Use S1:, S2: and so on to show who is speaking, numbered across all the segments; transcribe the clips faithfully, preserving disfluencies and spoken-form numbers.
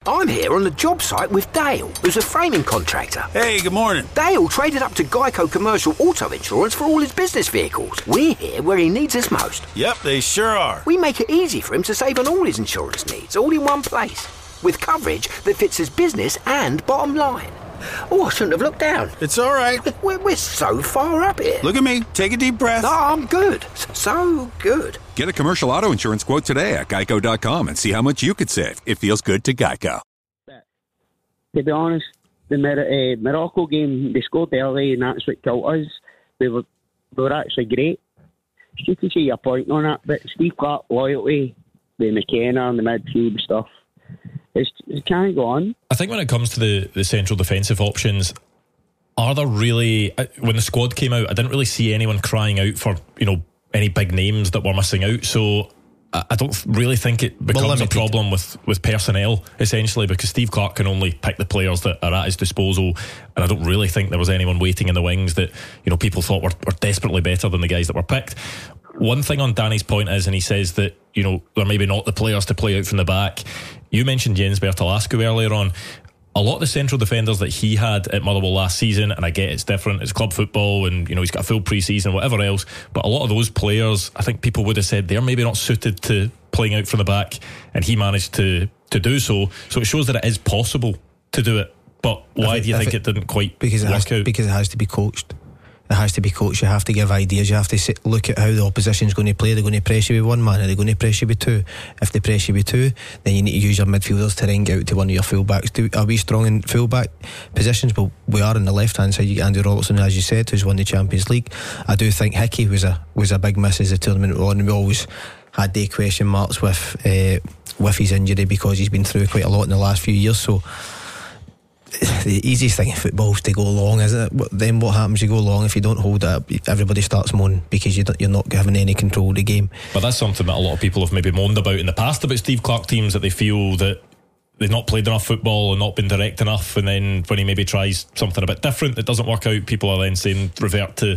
S1: I'm here on the job site with Dale, who's a framing contractor.
S2: Hey, good morning.
S1: Dale traded up to Geico Commercial Auto Insurance for all his business vehicles. We're here where he needs us most.
S2: Yep, they sure are.
S1: We make it easy for him to save on all his insurance needs, all in one place, with coverage that fits his business and bottom line. Oh, I shouldn't have looked down.
S2: It's all right.
S1: We're, we're so far up here.
S2: Look at me. Take a deep breath.
S1: No, I'm good. So good.
S3: Get a commercial auto insurance quote today at geico dot com and see how much you could save. It feels good to Geico.
S4: To be honest, the Mer- uh, Morocco game, they scored early and that's what killed us. We were, we were actually great. You can see your point on that, but Steve Clark loyalty with McKenna and the midfield stuff, it's, it can't go on.
S5: I think when it comes to the, the central defensive options, are there really, when the squad came out, I didn't really see anyone crying out for, you know, any big names that were missing out. So I, I don't really think it becomes well, a problem with, with personnel, essentially, because Steve Clark can only pick the players that are at his disposal. And I don't really think there was anyone waiting in the wings that, you know, people thought were, were desperately better than the guys that were picked. One thing on Danny's point is, and he says that, you know, they're maybe not the players to play out from the back. You mentioned Jens Bertolascu earlier on. A lot of the central defenders that he had at Motherwell last season, and I get it's different, it's club football and, you know, he's got a full pre-season, whatever else, but a lot of those players, I think people would have said they're maybe not suited to playing out from the back, and he managed to, to do so. So it shows that it is possible to do it. But why
S6: think,
S5: do you think
S6: it,
S5: it didn't quite
S6: because it
S5: work
S6: has to,
S5: out?
S6: Because it has to be coached. It has to be coached. You have to give ideas. You have to sit, look at how the opposition's going to play. They're going to press you with one man. Are they going to press you with two? If they press you with two, then you need to use your midfielders to then get out to one of your fullbacks. Do, are we strong in fullback positions? Well, we are on the left hand side. You get Andy Robertson, as you said, who's won the Champions League. I do think Hickey was a was a big miss as the tournament went on, and we always had the question marks with uh, with his injury because he's been through quite a lot in the last few years. So the easiest thing in football is to go long, isn't it? Then what happens? You go long, if you don't hold it up, everybody starts moaning because you you're not having any control of the game.
S5: But that's something that a lot of people have maybe moaned about in the past about Steve Clark teams, that they feel that they've not played enough football and not been direct enough, and then when he maybe tries something a bit different that doesn't work out, people are then saying revert to.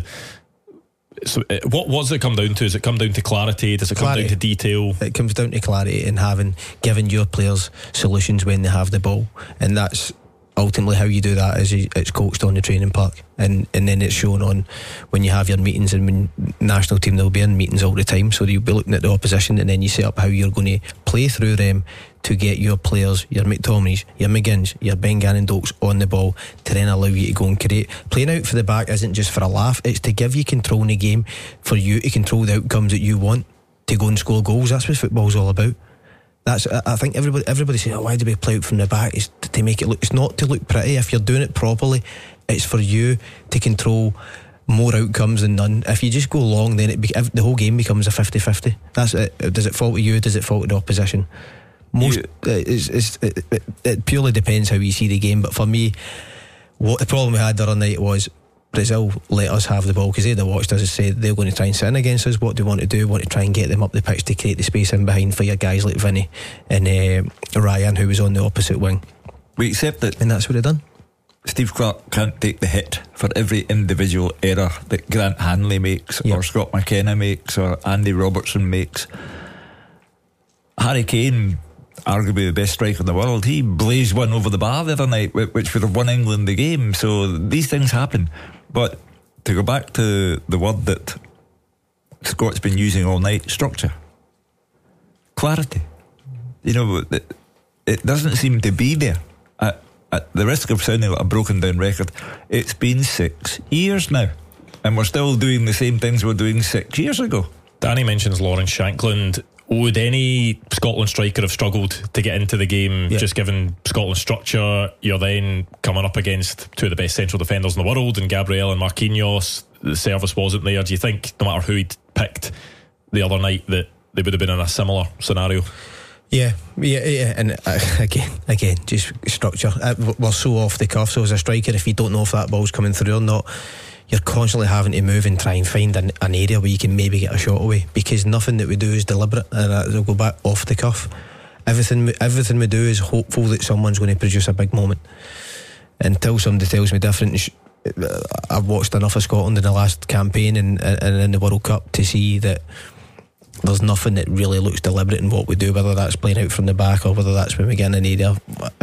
S5: So what, what does it come down to? Does it come down to clarity? Does it
S6: clarity.
S5: come down to detail?
S6: It comes down to clarity and having giving your players solutions when they have the ball, and that's ultimately how you do that. Is it's coached on the training park, and, and then it's shown on when you have your meetings. And when national team, they'll be in meetings all the time, so you'll be looking at the opposition, and then you set up how you're going to play through them to get your players, your McTominays, your McGinns, your Ben Gannon-Dokes on the ball to then allow you to go and create. Playing out for the back isn't just for a laugh, it's to give you control in the game, for you to control the outcomes that you want, to go and score goals. That's what football's all about. That's, I think everybody everybody says, oh, why do we play out from the back? It's to make it look, it's not to look pretty. If you're doing it properly, it's for you to control more outcomes than none. If you just go long, then it be, the whole game becomes a fifty-fifty. That's it. Does it fall to you? Does it fall to the opposition? Most you, it's, it's, it, it, it purely depends how you see the game. But for me, what the problem we had the other night was Brazil let us have the ball because they'd have watched us and said they're going to try and sit in against us. What do we want to do? We want to try and get them up the pitch to create the space in behind for your guys like Vinny and uh, Ryan, who was on the opposite wing.
S7: We accept that,
S6: and that's what they've done.
S7: Steve Clark can't take the hit for every individual error that Grant Hanley makes, yep, or Scott McKenna makes, or Andy Robertson makes. Harry Kane, arguably the best striker in the world, he blazed one over the bar the other night, which would have won England the game. So these things happen. But to go back to the word that Scott's been using all night, structure, clarity, you know, it, it doesn't seem to be there. At, at the risk of sounding like a broken down record, it's been six years now, and we're still doing the same things we were doing six years ago.
S5: Danny mentions Lawrence Shankland. Would any Scotland striker have struggled to get into the game, yeah, just given Scotland's structure? You're then coming up against two of the best central defenders in the world, and Gabriel and Marquinhos. The service wasn't there. Do you think, no matter who he'd picked the other night, that they would have been in a similar scenario?
S6: Yeah, yeah, yeah. And uh, again, again, just structure. Uh, we're so off the cuff. So as a striker, if you don't know if that ball's coming through or not, you're constantly having to move and try and find an, an area where you can maybe get a shot away, because nothing that we do is deliberate, and uh, they'll go back off the cuff. Everything, everything we do is hopeful that someone's going to produce a big moment. Until somebody tells me different, I've watched enough of Scotland in the last campaign and, and in the World Cup to see that there's nothing that really looks deliberate in what we do, whether that's playing out from the back or whether that's when we get in an area